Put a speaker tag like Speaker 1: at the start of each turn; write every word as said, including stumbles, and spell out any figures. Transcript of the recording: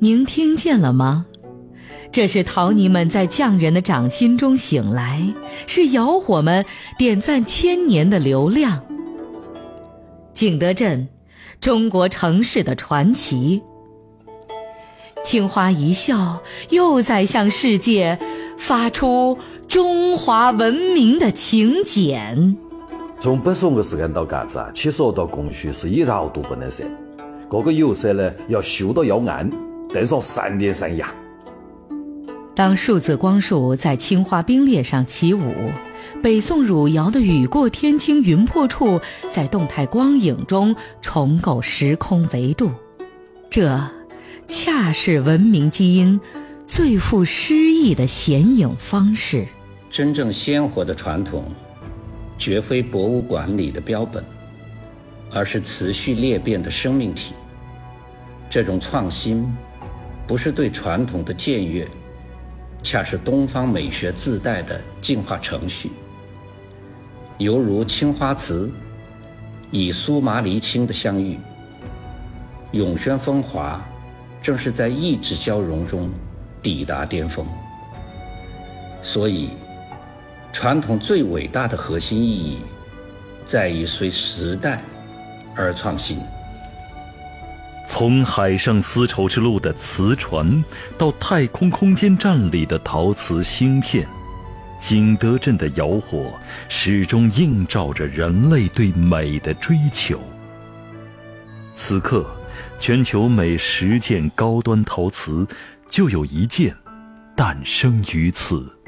Speaker 1: 您听见了吗？这是陶泥们在匠人的掌心中醒来，是窑火们点赞千年的流量。景德镇，中国城市的传奇。青花一笑，又在向世界发出中华文明的请柬。
Speaker 2: 从北宋的时间到嘎子啊，七十二道工序是一绕都不能省，各个釉色呢要修到要暗，登上三年三夜。
Speaker 1: 当数字光束在青花冰裂上起舞，北宋汝窑的雨过天青云破处在动态光影中重构时空维度，这恰是文明基因最富诗意的显影方式。
Speaker 3: 真正鲜活的传统绝非博物馆里的标本，而是持续裂变的生命体。这种创新不是对传统的僭越，恰是东方美学自带的进化程序。犹如青花瓷以苏麻离青的相遇，永轩风华正是在意志交融中抵达巅峰。所以传统最伟大的核心意义在于随时代而创新。
Speaker 4: 从海上丝绸之路的瓷船到太空空间站里的陶瓷芯片，景德镇的窑火始终映照着人类对美的追求。此刻全球每十件高端陶瓷就有一件诞生于此。